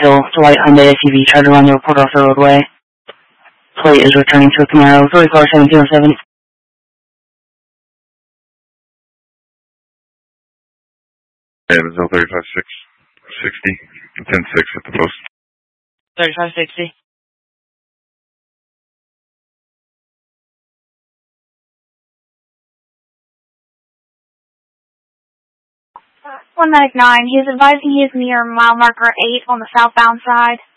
Hill. It's a white Hyundai SUV. Tried to run the report off the roadway. Plate is returning to a Camaro. 341707. Evansville 35660. 106 at the post. 3560. One 199. He's advising he is near mile marker 8 on the southbound side.